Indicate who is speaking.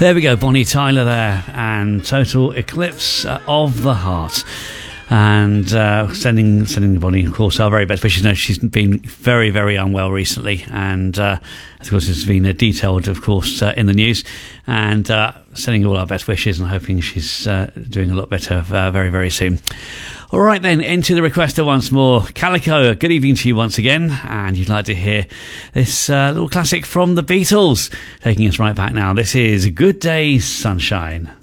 Speaker 1: There we go, Bonnie Tyler there, and Total Eclipse of the Heart. And sending Bonnie, of course, our very best wishes. No, she's been very, very unwell recently, and of course, it's been detailed, of course, in the news. And sending all our best wishes and hoping she's doing a lot better very, very soon. All right, then, into the requester once more. Calico, good evening to you once again, and you'd like to hear this little classic from the Beatles, taking us right back now. This is Good Day, Sunshine.